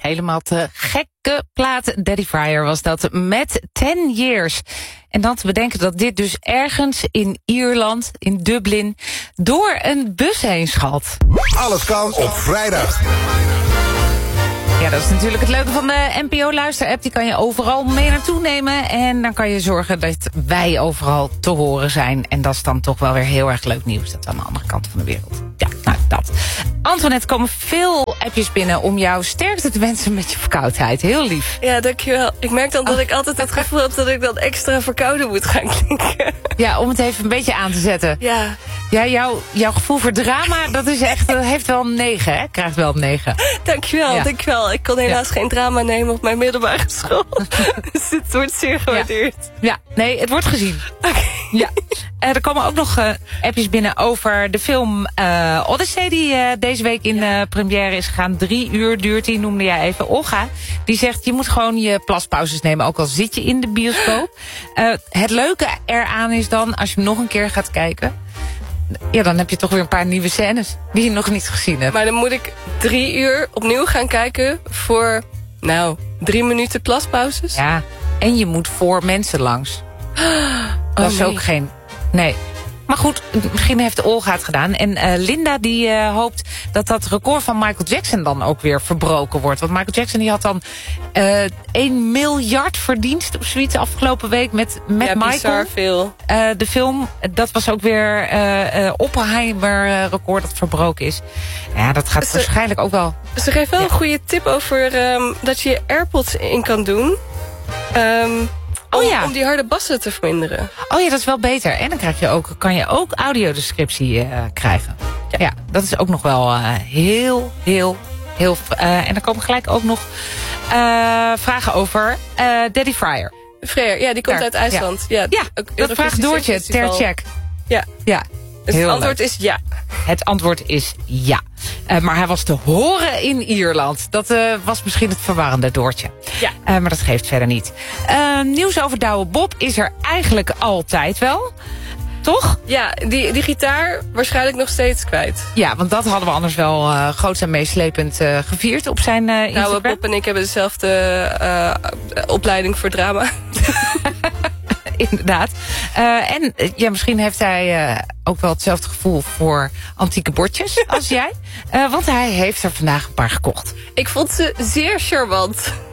helemaal te gekke plaat. Daddy Fryer was dat met 10 Years. En dan te bedenken dat dit dus ergens in Ierland, in Dublin, door een bus heen schalt. Alles kan op vrijdag. Ja, dat is natuurlijk het leuke van de NPO-luisterapp. Die kan je overal mee naartoe nemen. En dan kan je zorgen dat wij overal te horen zijn. En dat is dan toch wel weer heel erg leuk nieuws. Dat is aan de andere kant van de wereld. Ja, nou dat. Antoinette, komen veel appjes binnen om jou sterkte te wensen met je verkoudheid. Heel lief. Ja, dankjewel. Ik merk dan dat ik altijd het gevoel heb dat ik dan extra verkouden moet gaan klinken. Ja, om het even een beetje aan te zetten. Ja. Ja, jouw gevoel voor drama, dat is echt, dat heeft wel een 9, hè? Krijgt wel een 9. Dankjewel, Ja. dankjewel. Ik kon helaas geen drama nemen op mijn middelbare school. Dus dit wordt zeer gewaardeerd. Ja, nee, het wordt gezien. Oké. Ja. Er komen ook nog appjes binnen over de film Odyssey... die deze week in première is gegaan. 3 uur duurt die, noemde jij even. Olga, die zegt, je moet gewoon je plaspauzes nemen... ook al zit je in de bioscoop. Het leuke eraan is dan, als je hem nog een keer gaat kijken... ja, dan heb je toch weer een paar nieuwe scènes... die je nog niet gezien hebt. Maar dan moet ik 3 uur opnieuw gaan kijken voor, 3 minuten plaspauzes? Ja, en je moet voor mensen langs. Dat is ook geen... Nee. Maar goed, misschien heeft Olga het gedaan. En Linda die hoopt dat record van Michael Jackson dan ook weer verbroken wordt. Want Michael Jackson die had dan 1 miljard verdienst of zoiets afgelopen week met Michael. Bizar veel. De film, dat was ook weer Oppenheimer record dat verbroken is. Ja, dat gaat waarschijnlijk ook wel... Ze geeft wel een goede tip over dat je je AirPods in kan doen. Om die harde bassen te verminderen. Oh ja, dat is wel beter. En dan kan je ook audiodescriptie krijgen. Ja, dat is ook nog wel heel... en er komen gelijk ook nog vragen over Daddy Fryer. Fryer, ja, die komt uit IJsland. Ja, dat vraagt Doortje ter check. Ja. Dus het antwoord is ja. Het antwoord is ja. Maar hij was te horen in Ierland. Dat was misschien het verwarrende, Doortje. Ja. Maar dat geeft verder niet. Nieuws over Douwe Bob is er eigenlijk altijd wel. Toch? Ja, die gitaar waarschijnlijk nog steeds kwijt. Ja, want dat hadden we anders wel groots en meeslepend gevierd op zijn Instagram. Douwe Bob en ik hebben dezelfde opleiding voor drama. Inderdaad. En misschien heeft hij ook wel hetzelfde gevoel voor antieke bordjes als jij. Want hij heeft er vandaag een paar gekocht. Ik vond ze zeer charmant.